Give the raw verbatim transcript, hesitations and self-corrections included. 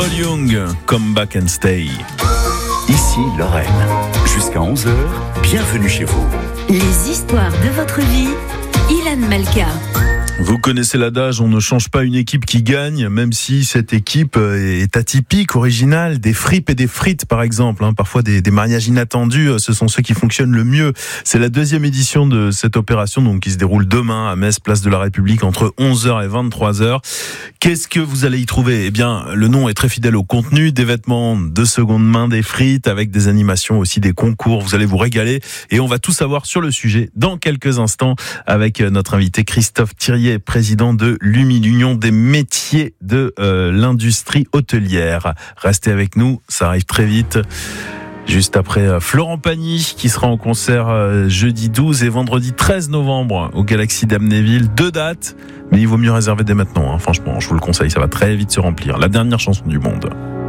Paul Young, Come Back and Stay. Ici Lorraine, jusqu'à onze heures, bienvenue chez vous. Les histoires de votre vie, Ilan Malka. Vous connaissez l'adage, on ne change pas une équipe qui gagne, même si cette équipe est atypique, originale, des fripes et des frites par exemple, hein. Parfois des, des mariages inattendus, ce sont ceux qui fonctionnent le mieux. C'est la deuxième édition de cette opération donc, qui se déroule demain à Metz, place de la République, entre onze heures et vingt-trois heures. Qu'est-ce que vous allez y trouver ? Eh bien, le nom est très fidèle au contenu, des vêtements de seconde main, des frites, avec des animations aussi, des concours, vous allez vous régaler. Et on va tout savoir sur le sujet dans quelques instants avec notre invité Christophe Thirier, président de l'U M I, l'Union des métiers de euh, l'industrie hôtelière. Restez avec nous, ça arrive très vite. Juste après euh, Florent Pagny qui sera en concert euh, jeudi douze et vendredi treize novembre au Galaxy d'Amnéville. Deux dates, mais il vaut mieux réserver dès maintenant. Hein. Franchement, je vous le conseille, ça va très vite se remplir. La dernière chanson du monde.